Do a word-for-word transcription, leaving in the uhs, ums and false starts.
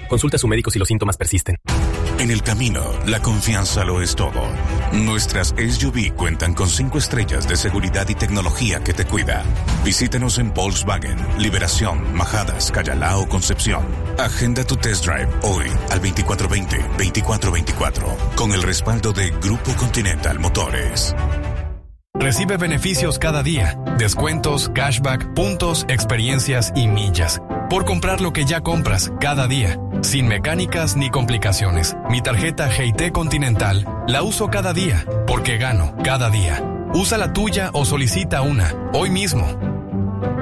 Consulte a su médico si los síntomas persisten. En el camino, la confianza lo es todo. Nuestras S U V cuentan con cinco estrellas de seguridad y tecnología que te cuida. Visítenos en Volkswagen, Liberación, Majadas, Cayalá o Concepción. Agenda tu test drive hoy al veinticuatro veinte veinticuatro veinticuatro con el respaldo de Grupo Continental Motores. Recibe beneficios cada día, descuentos, cashback, puntos, experiencias y millas. Por comprar lo que ya compras cada día, sin mecánicas ni complicaciones. Mi tarjeta G T Continental la uso cada día, porque gano cada día. Usa la tuya o solicita una, hoy mismo.